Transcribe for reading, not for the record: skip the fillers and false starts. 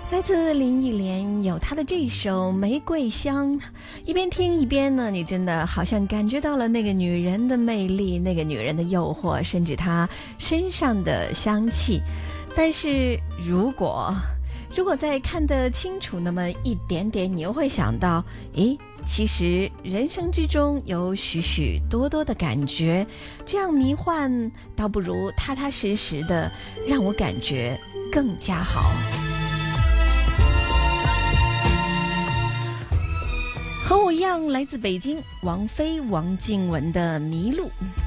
来自林忆莲有她的这首《玫瑰香》，一边听一边呢，你真的好像感觉到了那个女人的魅力，那个女人的诱惑，甚至她身上的香气。但是如果再看得清楚那么一点点，你又会想到，诶，其实人生之中有许许多多的感觉，这样迷幻倒不如踏踏实实的让我感觉更加好。和我一样来自北京，王菲王静雯的《迷路》。